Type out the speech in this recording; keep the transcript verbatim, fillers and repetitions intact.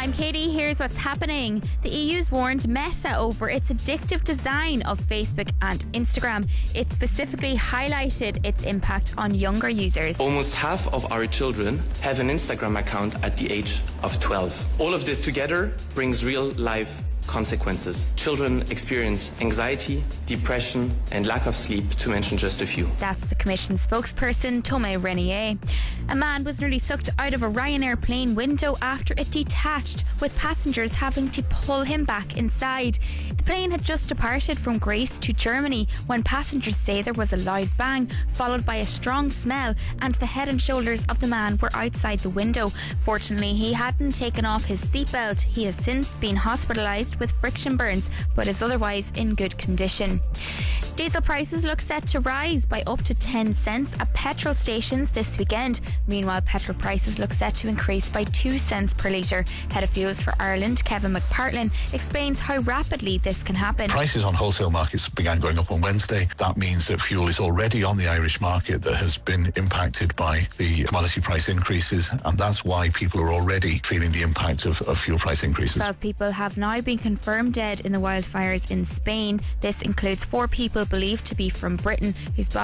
I'm Katie. Here's what's happening. The E U's warned Meta over its addictive design of Facebook and Instagram. It specifically highlighted its impact on younger users. Almost half of our children have an Instagram account at the age of twelve. All of this together brings real life consequences. Children experience anxiety, depression and lack of sleep, to mention just a few. That's the Commission spokesperson, Tomé Renier. A man was nearly sucked out of a Ryanair plane window after it detached, with passengers having to pull him back inside. The plane had just departed from Greece to Germany when passengers say there was a loud bang, followed by a strong smell, and the head and shoulders of the man were outside the window. Fortunately, he hadn't taken off his seatbelt. He has since been hospitalised with friction burns, but is otherwise in good condition. Diesel prices look set to rise by up to ten cents at petrol stations this weekend. Meanwhile, petrol prices look set to increase by two cents per litre. Head of Fuels for Ireland, Kevin McPartlin, explains how rapidly this can happen. Prices on wholesale markets began going up on Wednesday. That means that fuel is already on the Irish market that has been impacted by the commodity price increases, and that's why people are already feeling the impact of, of fuel price increases. twelve people have now been confirmed dead in the wildfires in Spain. This includes four people believed to be from Britain whose